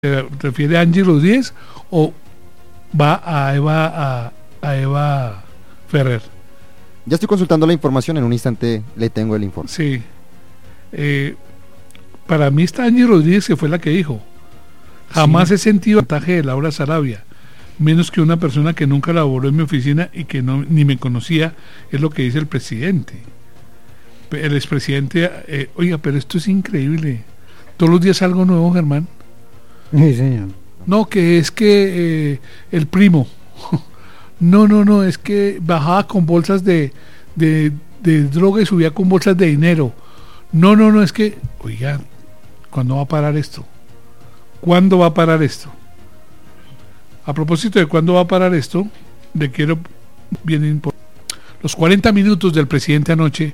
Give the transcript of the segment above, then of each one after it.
¿Se refiere a Angie Rodríguez o va a Eva Ferrer? Ya estoy consultando la información, en un instante le tengo el informe. Sí. Para mí está Angie Rodríguez, que fue la que dijo: jamás Sí. he sentido el montaje de Laura Sarabia, menos que una persona que nunca laboró en mi oficina y que ni me conocía, es lo que dice el presidente. El expresidente, oiga, pero esto es increíble. Todos los días algo nuevo, Germán. Sí, señor. No, que es que el primo. No, es que bajaba con bolsas de droga y subía con bolsas de dinero. No, es que, oiga, ¿cuándo va a parar esto? ¿Cuándo va a parar esto? A propósito de cuándo va a parar esto, le quiero bien importante. Los 40 minutos del presidente anoche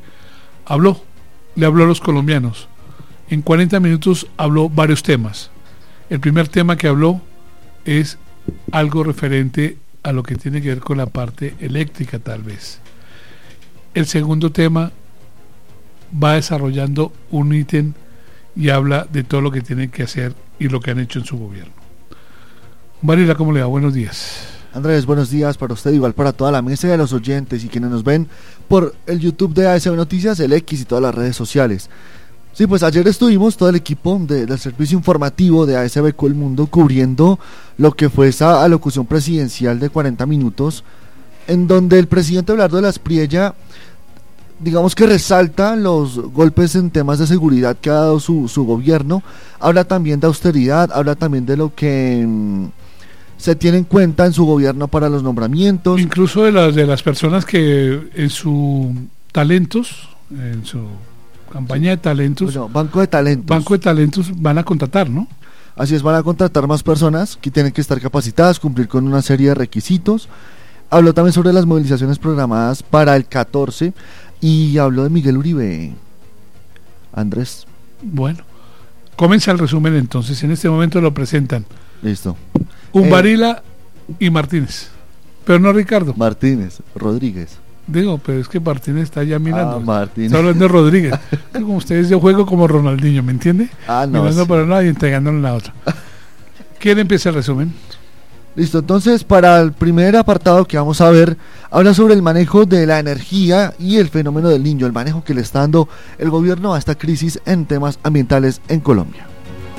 le habló a los colombianos. En 40 minutos habló varios temas. El primer tema que habló es algo referente a lo que tiene que ver con la parte eléctrica, tal vez. El segundo tema va desarrollando un ítem y habla de todo lo que tienen que hacer y lo que han hecho en su gobierno. Varela, ¿cómo le va? Buenos días. Andrés, buenos días para usted, igual para toda la mesa de los oyentes y quienes nos ven por el YouTube de ASB Noticias, el X y todas las redes sociales. Sí, pues ayer estuvimos todo el equipo del servicio informativo de ASB Colmundo cubriendo lo que fue esa alocución presidencial de 40 minutos, en donde el presidente Abelardo de la Espriella, digamos que resalta los golpes en temas de seguridad que ha dado su gobierno, habla también de austeridad, habla también de lo que se tiene en cuenta en su gobierno para los nombramientos. Incluso de las personas que en su talentos, en su campaña de talentos, bueno, Banco de Talentos van a contratar, ¿no? Así es, van a contratar más personas que tienen que estar capacitadas, cumplir con una serie de requisitos. Habló también sobre las movilizaciones programadas para el 14 y habló de Miguel Uribe. Andrés. Bueno, comienza el resumen entonces. En este momento lo presentan Listo. Varela y Martínez, pero no Ricardo. Martínez, Rodríguez. Digo, pero es que Martínez está ya mirando. Martínez. Está hablando de Rodríguez. Como ustedes, yo juego como Ronaldinho, ¿me entiende? No. Mirando Sí. para un lado y entregándole la otra. ¿Quién empieza el resumen? Listo, entonces para el primer apartado que vamos a ver, habla sobre el manejo de la energía y el fenómeno del niño, el manejo que le está dando el gobierno a esta crisis en temas ambientales en Colombia.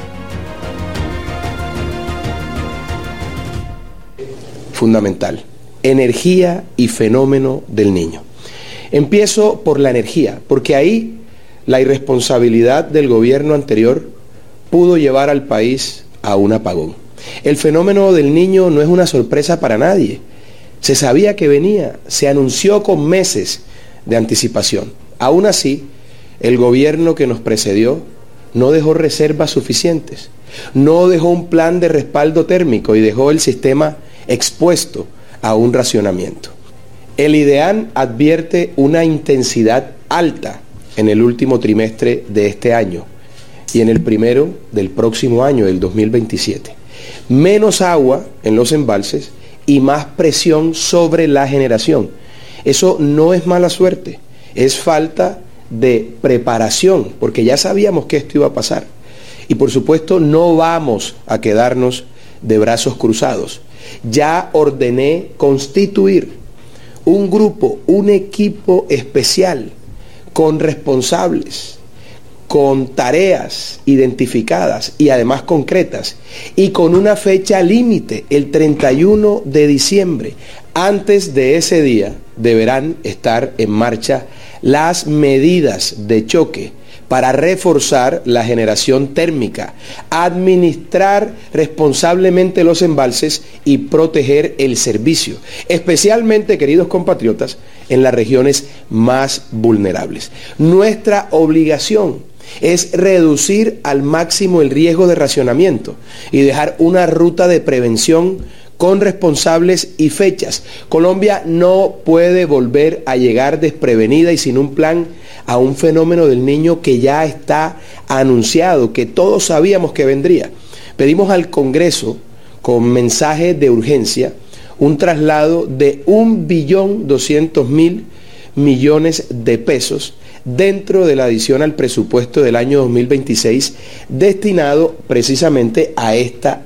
Fundamental: energía y fenómeno del niño. Empiezo por la energía, porque ahí la irresponsabilidad del gobierno anterior pudo llevar al país a un apagón. El fenómeno del niño no es una sorpresa para nadie. Se sabía que venía, se anunció con meses de anticipación. Aún así, el gobierno que nos precedió no dejó reservas suficientes, no dejó un plan de respaldo térmico y dejó el sistema expuesto a un racionamiento. El IDEAN advierte una intensidad alta en el último trimestre de este año y en el primero del próximo año, del 2027. Menos agua en los embalses y más presión sobre la generación. Eso no es mala suerte, es falta de preparación, porque ya sabíamos que esto iba a pasar. Y por supuesto no vamos a quedarnos de brazos cruzados. Ya ordené constituir un grupo, un equipo especial con responsables, con tareas identificadas y además concretas y con una fecha límite, el 31 de diciembre. Antes de ese día deberán estar en marcha las medidas de choque para reforzar la generación térmica, administrar responsablemente los embalses y proteger el servicio, especialmente, queridos compatriotas, en las regiones más vulnerables. Nuestra obligación es reducir al máximo el riesgo de racionamiento y dejar una ruta de prevención con responsables y fechas. Colombia no puede volver a llegar desprevenida y sin un plan a un fenómeno del niño que ya está anunciado, que todos sabíamos que vendría. Pedimos al Congreso, con mensaje de urgencia, un traslado de 1.200.000 millones de pesos dentro de la adición al presupuesto del año 2026 destinado precisamente a esta